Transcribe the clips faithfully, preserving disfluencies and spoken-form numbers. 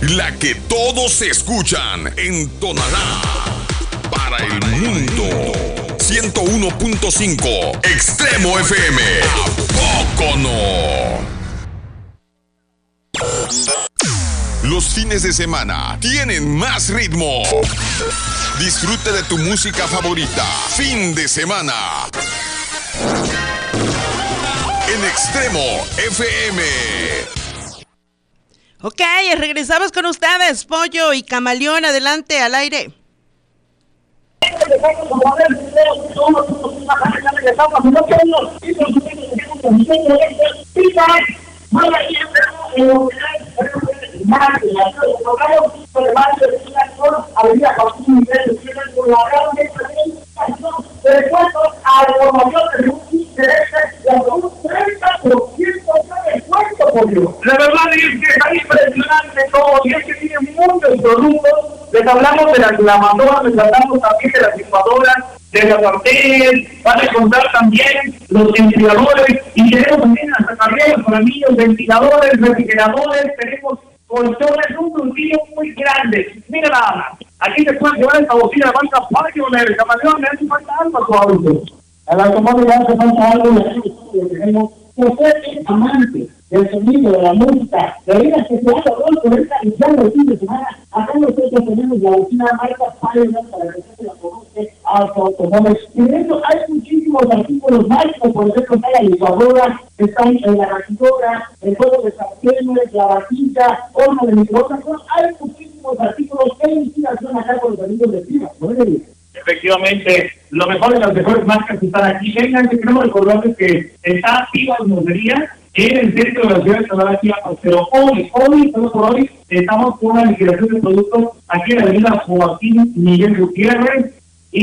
la que todos escuchan en Tonalá, para el mundo. ciento uno punto cinco Extremo F M. ¿A poco no? Los fines de semana tienen más ritmo. Disfruta de tu música favorita. Fin de semana en Extremo F M. Ok, regresamos con ustedes, Pollo y Camaleón, adelante al aire. La verdad es que está impresionante todo, y es que tiene muchos productos. Les hablamos de las lavadoras, les hablamos también de las licuadoras, de las sartenes, van a encontrar también los ventiladores, y tenemos también hasta carreras para niños, ventiladores, refrigeradores, tenemos colchones, un surtido muy grande. Mira nada más, aquí se puede llevar esta bocina de marca Pioneer. Camaleón, le hace falta algo a tu auto. A la automóvil le hace falta algo, y aquí tenemos. Usted es amante del sonido, de la música, de oír especial, por esta edición del fin de semana. Acá nosotros tenemos la bocina marca Pioneer para que se la conoce a su automóvil. Y de hecho hay muchísimos artículos más, como por ejemplo está la licuadora, está en la batidora, el juego de sartenes, la vajilla, horno de microondas. Hay muchísimos artículos que inspiración acá con los amigos de Prima. Efectivamente, lo mejor de las mejores marcas que están aquí. Vengan, que queremos recordarles que está activa la hermosería en el centro de la ciudad de Tonalá, pero hoy, hoy, solo por hoy, estamos con una liquidación de productos aquí en la avenida Joaquín Miguel Gutiérrez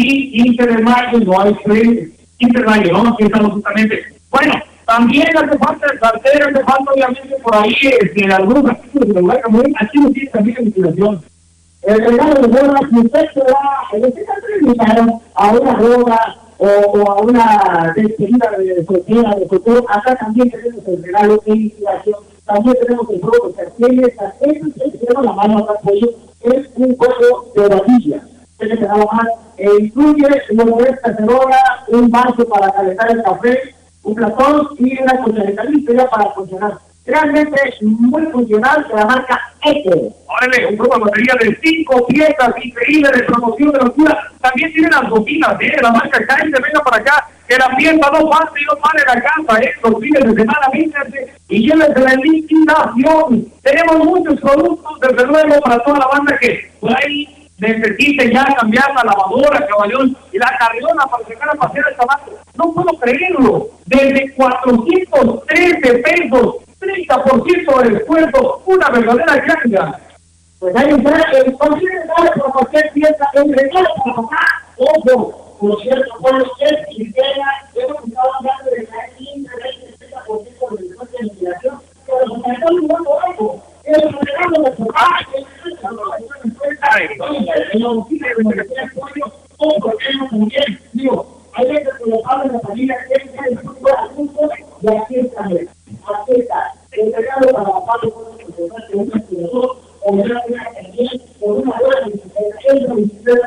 y Inter de Mayo, no hay frente, Inter de Mayo, ¿no? Aquí estamos justamente. Bueno, también hace falta el cartero, hace falta obviamente por ahí, este, algunos artículos de la marca, aquí no tiene también la liquidación. El regalo de boda, si usted se va, en este caso le invitaron a una boda o, o a una despedida de soltera, de futuro, acá también tenemos el regalo de inspiración, también tenemos el juego de carteles, carteles, que tenemos la mano acá apoyo, es un juego de varillas, que se nada más, e incluye una cacerola, un vaso para calentar el café, un platón y una cucharita lista ya para funcionar. Realmente muy funcional de la marca Eco. Órale, un grupo de batería de cinco piezas, increíble, de promoción de locura. También tienen las bocinas, ¿eh? De la marca Kaiser, venga para acá, que la pieza no pasa y no sale de la casa, ¿eh? Los fines de semana, vístense y llévense la liquidación. Tenemos muchos productos, desde luego, para toda la banda que por ahí necesite ya cambiar la lavadora, Camaleón, y la carriona para sacar a pasear el tabaco. No puedo creerlo. Desde cuatrocientos trece pesos. treinta por ciento de descuento, una verdadera ganga. Pues ahí está, el cualquier regalo por cualquier pieza, el regalo para papá, ojo, por cierto, por los que es idea, hemos estado hablando de la quince, veinte, treinta por ciento de descuento de liquidación, pero nos estamos dando algo, el regalo de papá, el regalo de papá, el oficina de universidad de pollo, o porque no también, digo, hay veces que los padres de la familia quieren que el fútbol a punto, y aquí está, aquí está, el regalo para la padre de un estudiador, o una también, por una hora de bicicleta, bicicleta,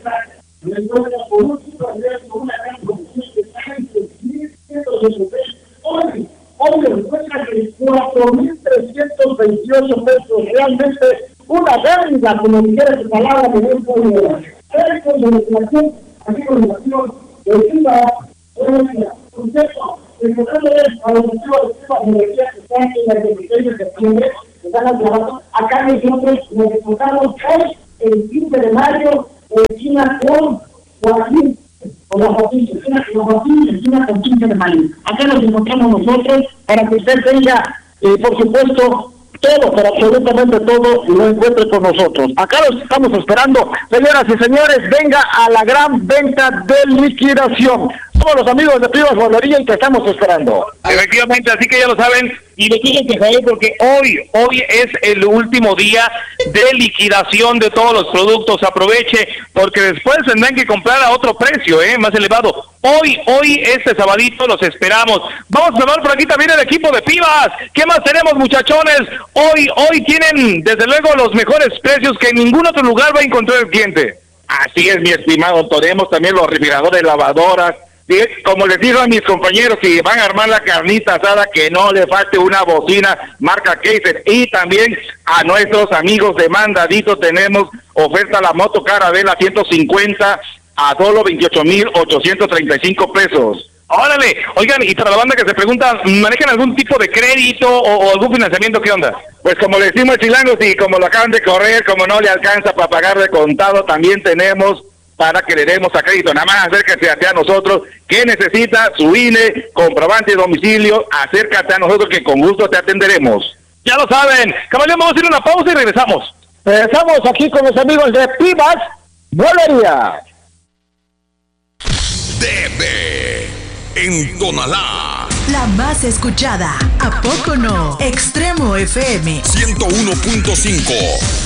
que entonces por un tipo de con una gran producción que está en mil ciento veintitrés, hoy, hoy lo encuentran en cuatro mil trescientos veintiocho pesos, realmente una ganga, como dijera su palabra, de un pueblo. Es con legislación, así con legislación, el clima, el concepto, el concepto es a los motivos de la energía que están en la edificación de septiembre, que están aclarando, acá nosotros nos encontramos hoy, el quince de mayo, en China con Joaquín, o la Joaquín, la Joaquín, en China con quince de mayo. Acá nos encontramos nosotros para que usted tenga, eh, por supuesto, todo, pero absolutamente todo, y lo encuentre con nosotros. Acá los estamos esperando. Señoras y señores, venga a la gran venta de liquidación. Somos los amigos de Privas Guardería y te estamos esperando. Efectivamente, así que ya lo saben, y lo tienen que saber porque hoy, hoy es el último día de liquidación de todos los productos. Aproveche, porque después tendrán que comprar a otro precio, eh, más elevado. Hoy, hoy, este sabadito los esperamos. Vamos a hablar por aquí también el equipo de Pivas. ¿Qué más tenemos, muchachones? Hoy, hoy tienen, desde luego, los mejores precios que en ningún otro lugar va a encontrar el cliente. Así es, mi estimado. Tenemos también los refrigeradores, lavadoras. Sí, como les digo a mis compañeros, si van a armar la carnita asada, que no le falte una bocina marca Kaiser. Y también a nuestros amigos de Mandadito tenemos oferta la moto Carabela ciento cincuenta a solo veintiocho mil ochocientos treinta y cinco pesos. Órale, oigan, y para la banda que se pregunta, ¿manejan algún tipo de crédito o, o algún financiamiento? ¿Qué onda? Pues como le decimos chilangos, y como lo acaban de correr, como no le alcanza para pagar de contado, también tenemos para que le demos a crédito. Nada más acérquese hacia nosotros. ¿Qué necesita? Su I N E, comprobante de domicilio, acércate a nosotros que con gusto te atenderemos. Ya lo saben. Caballero, vamos a ir a una pausa y regresamos. Regresamos aquí con los amigos de Pivas Mueblería. Debe en Tonalá. La más escuchada, ¿a poco no? Extremo F M ciento uno punto cinco.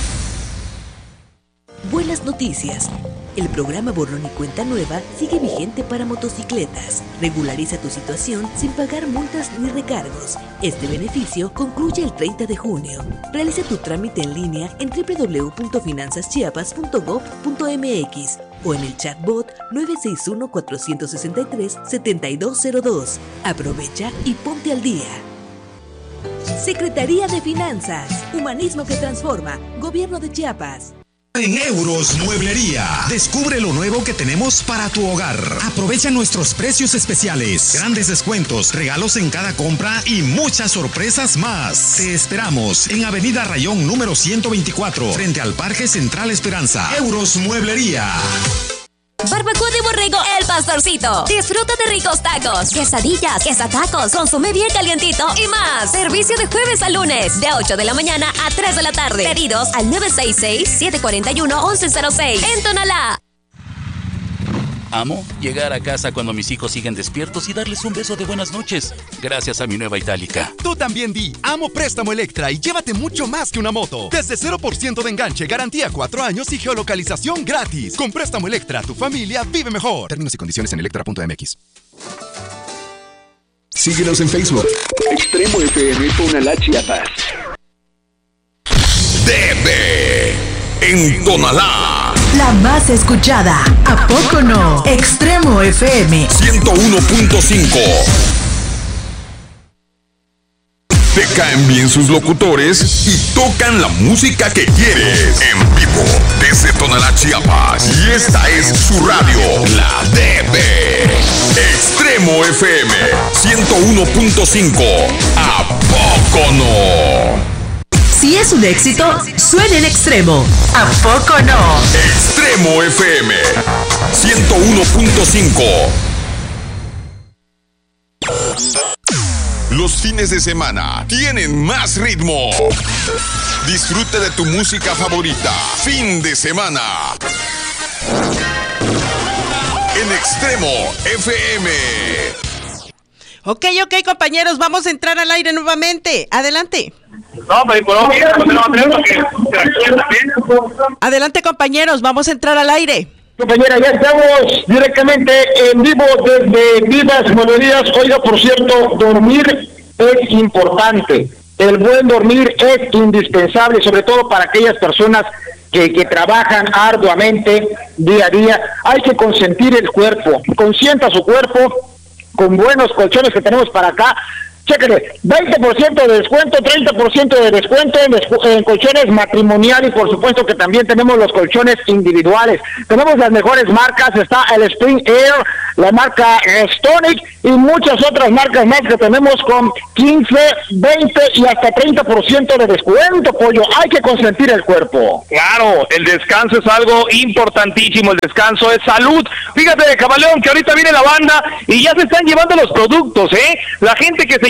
Buenas noticias. El programa Borrón y Cuenta Nueva sigue vigente para motocicletas. Regulariza tu situación sin pagar multas ni recargos. Este beneficio concluye el treinta de junio. Realiza tu trámite en línea en doble u doble u doble u punto finanzas chiapas punto gob punto m x o en el chatbot nueve seis uno, cuatro seis tres, siete dos cero dos. Aprovecha y ponte al día. Secretaría de Finanzas. Humanismo que transforma. Gobierno de Chiapas. En Euros Mueblería, descubre lo nuevo que tenemos para tu hogar. Aprovecha nuestros precios especiales, grandes descuentos, regalos en cada compra y muchas sorpresas más. Te esperamos en Avenida Rayón número ciento veinticuatro, frente al Parque Central Esperanza. Euros Mueblería. Barbacoa de Borrego El Pastorcito. Disfruta de ricos tacos, quesadillas, quesatacos, consume bien calientito y más. Servicio de jueves a lunes, de ocho de la mañana a tres de la tarde. Pedidos al nueve seis seis, siete cuatro uno, once cero seis. En Tonalá. Amo llegar a casa cuando mis hijos siguen despiertos y darles un beso de buenas noches, gracias a mi nueva Itálica. Tú también di Amo Préstamo Electra y llévate mucho más que una moto. Desde cero por ciento de enganche, garantía cuatro años y geolocalización gratis. Con Préstamo Electra, tu familia vive mejor. Términos y condiciones en electra punto m x. Síguenos en Facebook. Extremo F M Tonalá, Chiapas. Debe en Tonalá. La más escuchada, ¿a poco no? Extremo F M ciento uno punto cinco. Te caen bien sus locutores y tocan la música que quieres. En vivo desde Tonalá, Chiapas. Y esta es su radio, la D B. Extremo F M ciento uno punto cinco. ¿A poco no? Si es un éxito, suena en Extremo. ¿A poco no? Extremo F M ciento uno punto cinco. Los fines de semana tienen más ritmo. Disfruta de tu música favorita. Fin de semana. En Extremo F M. Ok, ok, compañeros, vamos a entrar al aire nuevamente. Adelante. No, pero por hoy no tenemos que también. Adelante, compañeros, vamos a entrar al aire. Compañera, ya estamos directamente en vivo desde Vivas Mueblerías. Oiga, por cierto, dormir es importante. El buen dormir es indispensable, sobre todo para aquellas personas que, que trabajan arduamente día a día. Hay que consentir el cuerpo. Consienta su cuerpo con buenos colchones que tenemos para acá. Chéquele, veinte por ciento de descuento, treinta por ciento de descuento en, descu en colchones matrimonial y por supuesto que también tenemos los colchones individuales. Tenemos las mejores marcas, está el Spring Air, la marca eh, Stonic y muchas otras marcas más que tenemos con quince, veinte y hasta treinta por ciento de descuento, pollo. Hay que consentir el cuerpo. Claro, el descanso es algo importantísimo, el descanso es salud. Fíjate, Camaleón, que ahorita viene la banda y ya se están llevando los productos, ¿eh? La gente que se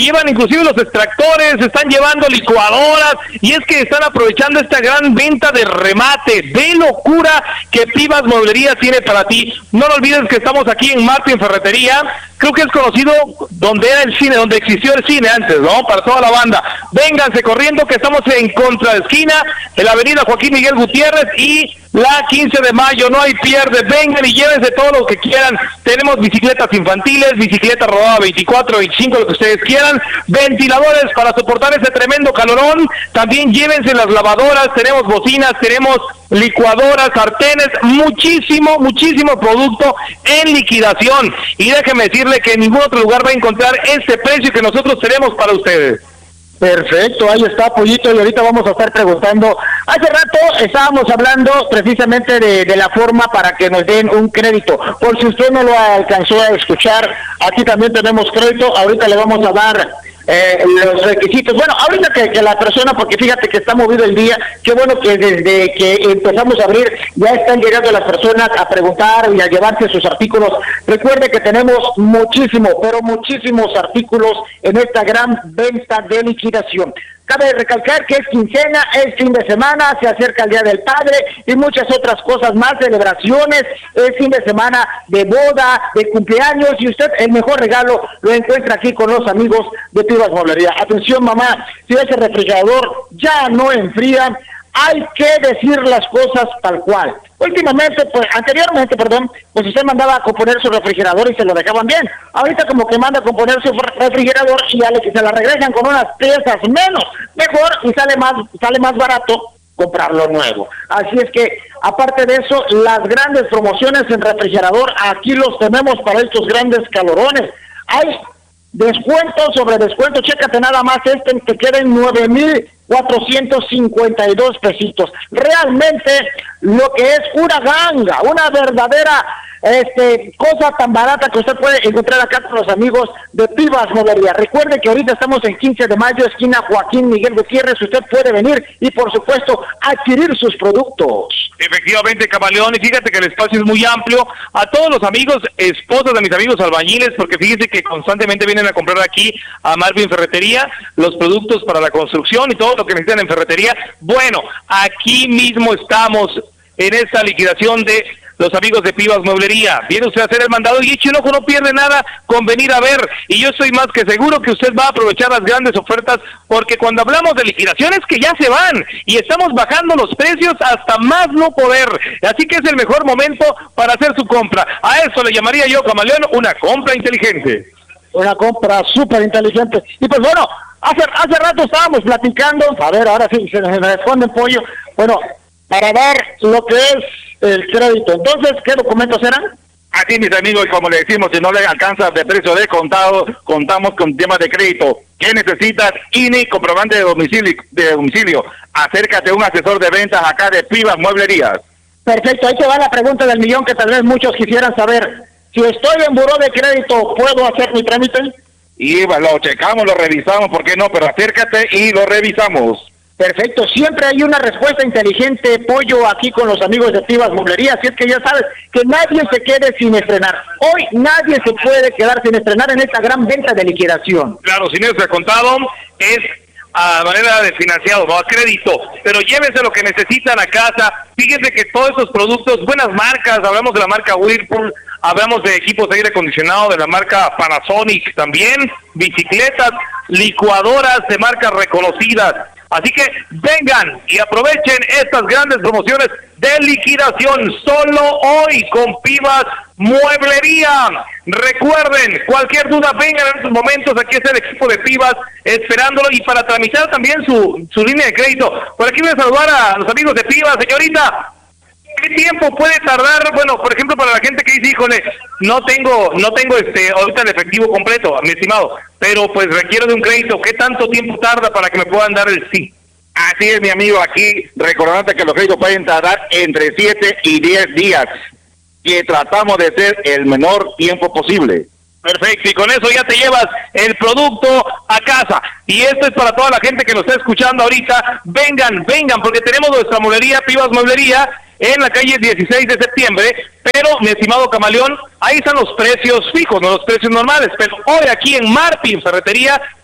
llevan inclusive los extractores, están llevando licuadoras, y es que están aprovechando esta gran venta de remate, de locura que Pivas Mueblería tiene para ti. No lo olvides que estamos aquí en Martín Ferretería, creo que es conocido donde era el cine, donde existió el cine antes, ¿no? Para toda la banda. Vénganse corriendo que estamos en contra de esquina, en la avenida Joaquín Miguel Gutiérrez y la quince de mayo, no hay pierde. Vengan y llévense todo lo que quieran. Tenemos bicicletas infantiles, bicicleta rodada veinticuatro, veinticinco, lo que ustedes quieran, ventiladores para soportar ese tremendo calorón. También llévense las lavadoras, tenemos bocinas, tenemos licuadoras, sartenes, muchísimo, muchísimo producto en liquidación. Y déjeme decirle que en ningún otro lugar va a encontrar este precio que nosotros tenemos para ustedes. Perfecto, ahí está, Pollito, y ahorita vamos a estar preguntando. Hace rato estábamos hablando precisamente de, de la forma para que nos den un crédito. Por si usted no lo alcanzó a escuchar, aquí también tenemos crédito. Ahorita le vamos a dar eh, los requisitos. Bueno, ahorita que, que la persona, porque fíjate que está movido el día, qué bueno que desde que empezamos a abrir ya están llegando las personas a preguntar y a llevarse sus artículos. Recuerde que tenemos muchísimo, pero muchísimos artículos en esta gran venta de liquidación. Cabe recalcar que es quincena, es fin de semana, se acerca el Día del Padre y muchas otras cosas más, celebraciones, es fin de semana de boda, de cumpleaños, y usted el mejor regalo lo encuentra aquí con los amigos de Pivas Mueblería. Atención, mamá, si ese refrigerador ya no enfría, hay que decir las cosas tal cual. Últimamente, pues, anteriormente, perdón, pues usted mandaba a componer su refrigerador y se lo dejaban bien. Ahorita como que manda a componer su refrigerador y ya le, se la regresan con unas piezas menos. Mejor y sale más, sale más barato comprarlo nuevo. Así es que, aparte de eso, las grandes promociones en refrigerador, aquí los tenemos para estos grandes calorones. Hay descuento sobre descuento, chécate nada más este, que queden nueve mil cuatrocientos cincuenta y dos pesitos. Realmente lo que es una ganga, una verdadera este cosa tan barata que usted puede encontrar acá con los amigos de Pivas Mueblería. Recuerde que ahorita estamos en quince de mayo, esquina Joaquín Miguel Gutiérrez. Usted puede venir y por supuesto adquirir sus productos. Efectivamente, Camaleón, y fíjate que el espacio es muy amplio. A todos los amigos, esposos de mis amigos albañiles, porque fíjese que constantemente vienen a comprar aquí a Marvin Ferretería los productos para la construcción y todo lo que necesitan en ferretería. Bueno, aquí mismo estamos en esta liquidación de los amigos de Pivas Mueblería. Viene usted a hacer el mandado y eche un ojo, no pierde nada con venir a ver. Y yo estoy más que seguro que usted va a aprovechar las grandes ofertas, porque cuando hablamos de liquidaciones que ya se van y estamos bajando los precios hasta más no poder. Así que es el mejor momento para hacer su compra. A eso le llamaría yo, Camaleón, una compra inteligente. Una compra súper inteligente. Y pues bueno, hace, hace rato estábamos platicando, a ver, ahora sí, se me responde Pollo. Bueno, para dar lo que es el crédito. Entonces, ¿qué documentos eran? Así, mis amigos, como le decimos, si no le alcanza de precio de contado, contamos con temas de crédito. ¿Qué necesitas? I N I, comprobante de domicilio, de domicilio. Acércate a un asesor de ventas acá de Pivas Mueblerías. Perfecto, ahí te va la pregunta del millón que tal vez muchos quisieran saber. Si estoy en buró de crédito, ¿puedo hacer mi trámite? Y lo checamos, lo revisamos, ¿por qué no? Pero acércate y lo revisamos. Perfecto, siempre hay una respuesta inteligente, Pollo, aquí con los amigos de Pivas Mueblería, así es que ya sabes, que nadie se quede sin estrenar. Hoy nadie se puede quedar sin estrenar en esta gran venta de liquidación. Claro, sin eso contado, es a manera de financiado, no a crédito, pero llévense lo que necesitan a casa. Fíjense que todos esos productos, buenas marcas, hablamos de la marca Whirlpool, hablamos de equipos de aire acondicionado de la marca Panasonic también, bicicletas, licuadoras de marcas reconocidas. Así que vengan y aprovechen estas grandes promociones de liquidación solo hoy con Pivas Mueblería. Recuerden, cualquier duda, vengan en estos momentos, aquí está el equipo de Pivas esperándolo, y para tramitar también su, su línea de crédito. Por aquí voy a saludar a los amigos de Pivas. Señorita, ¿qué tiempo puede tardar? Bueno, por ejemplo, para la gente que dice, híjole, no tengo, no tengo este ahorita el efectivo completo, mi estimado, pero pues requiero de un crédito. ¿Qué tanto tiempo tarda para que me puedan dar el sí? Así es, mi amigo, aquí recordarte que los créditos pueden tardar entre siete y diez días, que tratamos de ser el menor tiempo posible. Perfecto, y con eso ya te llevas el producto a casa. Y esto es para toda la gente que nos está escuchando ahorita. Vengan, vengan, porque tenemos nuestra mueblería, Pivas Mueblería, en la calle dieciséis de septiembre, pero, mi estimado Camaleón, ahí están los precios fijos, no los precios normales, pero hoy aquí en Martín Ferretería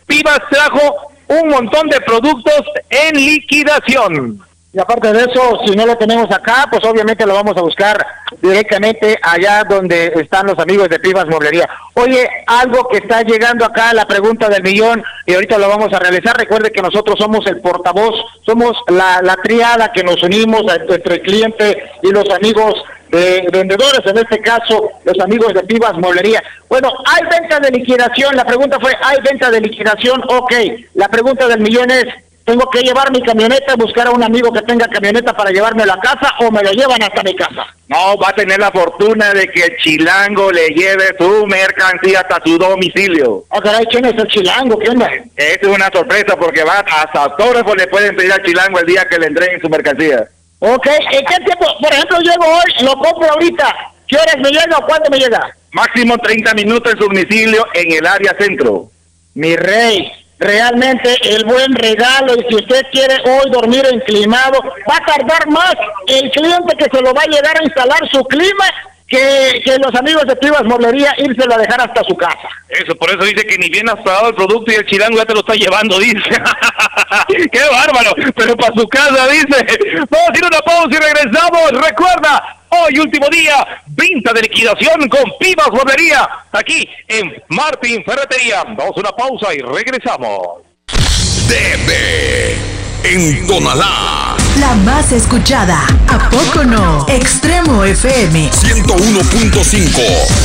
Pivas trajo un montón de productos en liquidación. Y aparte de eso, si no lo tenemos acá, pues obviamente lo vamos a buscar directamente allá donde están los amigos de Pivas Mueblería. Oye, algo que está llegando acá, la pregunta del millón, y ahorita lo vamos a realizar. Recuerde que nosotros somos el portavoz, somos la, la triada que nos unimos entre el cliente y los amigos de vendedores, en este caso, los amigos de Pivas Mueblería. Bueno, ¿hay venta de liquidación? La pregunta fue, ¿hay venta de liquidación? Ok, la pregunta del millón es, ¿tengo que llevar mi camioneta, buscar a un amigo que tenga camioneta para llevarme a la casa o me lo llevan hasta mi casa? No, va a tener la fortuna de que el chilango le lleve su mercancía hasta su domicilio. Ah, caray, ¿quién es el chilango? ¿Qué onda? Esa es una sorpresa porque va hasta autógrafo le pueden pedir al chilango el día que le entreguen su mercancía. Ok, ¿en qué tiempo? Por ejemplo, llego hoy, lo compro ahorita. ¿Qué horas me llega o cuándo me llega? Máximo treinta minutos en su domicilio en el área centro. Mi rey, realmente el buen regalo, y si usted quiere hoy dormir enclimado, va a tardar más el cliente que se lo va a llegar a instalar su clima que, que los amigos de Pivas Mueblería írselo a dejar hasta su casa. Eso, por eso dice que ni bien has pagado el producto y el chilango ya te lo está llevando, dice. ¡Qué bárbaro! Pero para su casa, dice. Vamos a ir a una pausa y regresamos. Recuerda, hoy último día, venta de liquidación con Pivas Mueblería, aquí en Martín Ferretería. Vamos a una pausa y regresamos. D B en Tonalá. La más escuchada, ¿a poco no? Extremo F M ciento uno punto cinco.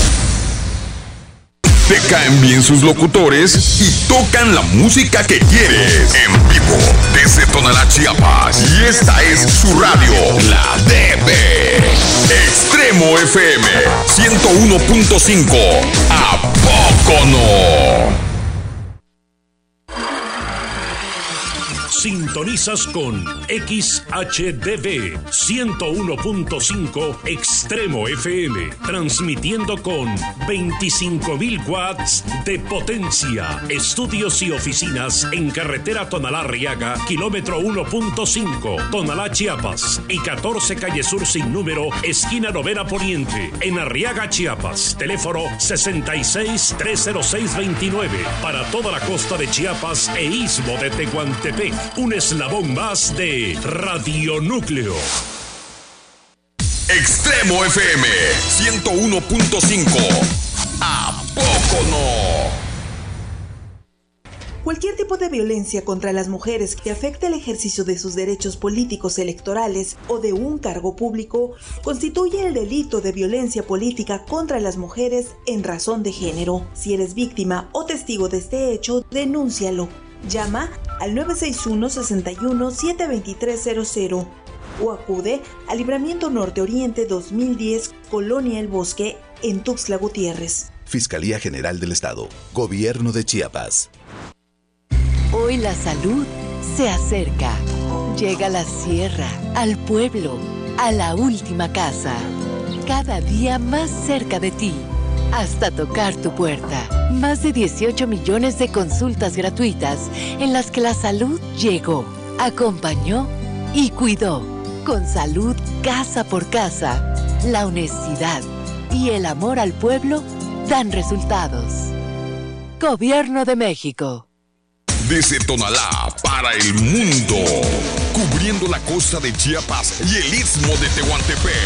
Te caen bien sus locutores y tocan la música que quieres. En vivo desde Tonalá, Chiapas. Y esta es su radio, la D B. Extremo F M ciento uno punto cinco. ¿A poco no? Sintonizas con X H D V ciento uno punto cinco Extremo F M, transmitiendo con veinticinco mil watts de potencia. Estudios y oficinas en carretera Tonalá-Arriaga, kilómetro uno punto cinco, Tonalá, Chiapas, y catorce calle Sur sin número, esquina Novena Poniente, en Arriaga, Chiapas. Teléfono sesenta y seis, trescientos seis, veintinueve, para toda la costa de Chiapas e istmo de Tehuantepec. Un eslabón más de Radio Núcleo. Extremo F M ciento uno punto cinco. ¿A poco no? Cualquier tipo de violencia contra las mujeres que afecte el ejercicio de sus derechos políticos electorales o de un cargo público constituye el delito de violencia política contra las mujeres en razón de género. Si eres víctima o testigo de este hecho, denúncialo. Llama al nueve seis uno, seis uno, siete dos tres cero cero o acude al Libramiento Norte Oriente dos mil diez, Colonia El Bosque, en Tuxtla Gutiérrez. Fiscalía General del Estado, Gobierno de Chiapas. Hoy la salud se acerca. Llega a la sierra, al pueblo, a la última casa. Cada día más cerca de ti. Hasta tocar tu puerta. Más de dieciocho millones de consultas gratuitas en las que la salud llegó, acompañó y cuidó. Con salud casa por casa, la honestidad y el amor al pueblo dan resultados. Gobierno de México. Desde Tonalá para el mundo, cubriendo la costa de Chiapas y el istmo de Tehuantepec.